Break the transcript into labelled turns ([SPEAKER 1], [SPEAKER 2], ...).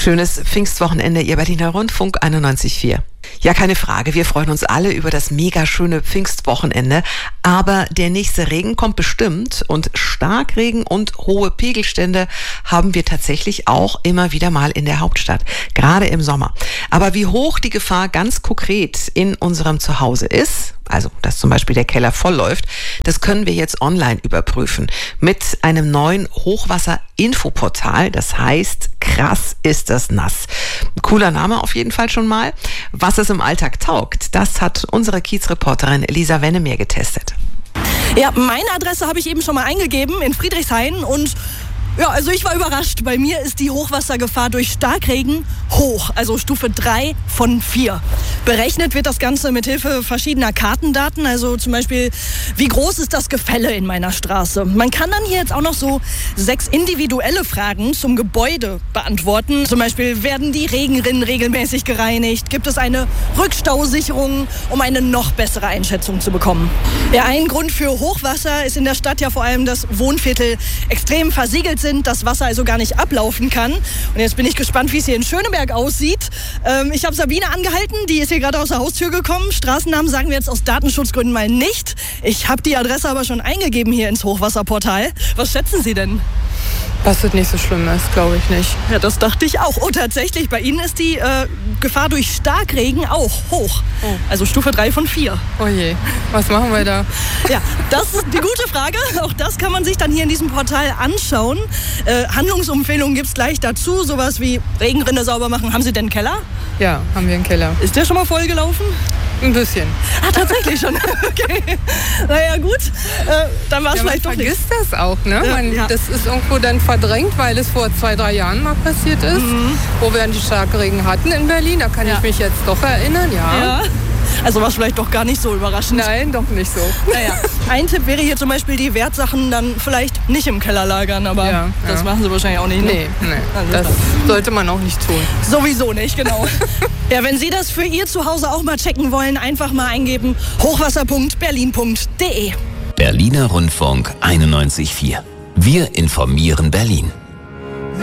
[SPEAKER 1] Schönes Pfingstwochenende, Ihr Berliner Rundfunk 91,4. Ja, keine Frage, wir freuen uns alle über das mega schöne Pfingstwochenende, aber der nächste Regen kommt bestimmt und Starkregen und hohe Pegelstände haben wir tatsächlich auch immer wieder mal in der Hauptstadt, gerade im Sommer. Aber wie hoch die Gefahr ganz konkret in unserem Zuhause ist, also dass zum Beispiel der Keller voll läuft, das können wir jetzt online überprüfen mit einem neuen Hochwasser-Infoportal, das heißt Krass ist das nass. Cooler Name auf jeden Fall schon mal. Was es im Alltag taugt, das hat unsere Kiezreporterin Lisa Wennemeer getestet.
[SPEAKER 2] Ja, meine Adresse habe ich eben schon mal eingegeben in Friedrichshain und ja, also ich war überrascht. Bei mir ist die Hochwassergefahr durch Starkregen hoch, also Stufe 3 von 4. Berechnet wird das Ganze mit Hilfe verschiedener Kartendaten, also zum Beispiel, wie groß ist das Gefälle in meiner Straße. Man kann dann hier jetzt auch noch so 6 individuelle Fragen zum Gebäude beantworten. Zum Beispiel, werden die Regenrinnen regelmäßig gereinigt? Gibt es eine Rückstausicherung, um eine noch bessere Einschätzung zu bekommen? Ja, ein Grund für Hochwasser ist in der Stadt ja vor allem, dass Wohnviertel extrem versiegelt sind, das Wasser also gar nicht ablaufen kann. Und jetzt bin ich gespannt, wie es hier in Schöneberg aussieht. Ich habe Sabine angehalten, die ist hier gerade aus der Haustür gekommen. Straßennamen sagen wir jetzt aus Datenschutzgründen mal nicht. Ich habe die Adresse aber schon eingegeben hier ins Hochwasserportal. Was schätzen Sie denn?
[SPEAKER 3] Dass das nicht so schlimm ist, glaube ich nicht.
[SPEAKER 2] Ja, das dachte ich auch. Oh, tatsächlich, bei Ihnen ist die Gefahr durch Starkregen auch hoch. Oh. Also Stufe 3 von 4.
[SPEAKER 3] Oh je, was machen wir da?
[SPEAKER 2] Ja, das ist die gute Frage. Auch das kann man sich dann hier in diesem Portal anschauen. Handlungsempfehlungen gibt es gleich dazu. Sowas wie Regenrinne sauber machen. Haben Sie denn einen Keller?
[SPEAKER 3] Ja, haben wir einen Keller.
[SPEAKER 2] Ist der schon mal vollgelaufen?
[SPEAKER 3] Ein bisschen.
[SPEAKER 2] Ah, tatsächlich schon. Okay. Naja, gut. Dann war es vielleicht doch nicht.
[SPEAKER 3] Man vergisst das auch, ne? Das ist irgendwo dann verdrängt, weil es vor 2-3 Jahren mal passiert ist, wo wir die Starkregen hatten in Berlin. Da kann ich mich jetzt doch erinnern, ja.
[SPEAKER 2] Also war es vielleicht doch gar nicht so überraschend.
[SPEAKER 3] Nein, doch nicht so.
[SPEAKER 2] Naja, ein Tipp wäre hier zum Beispiel, die Wertsachen dann vielleicht nicht im Keller lagern, aber das machen Sie wahrscheinlich auch nicht. Ne?
[SPEAKER 3] Nee, also das sollte man auch nicht tun.
[SPEAKER 2] Sowieso nicht, genau. Ja, wenn Sie das für Ihr Zuhause auch mal checken wollen, einfach mal eingeben, hochwasser.berlin.de.
[SPEAKER 4] Berliner Rundfunk 91,4. Wir informieren Berlin.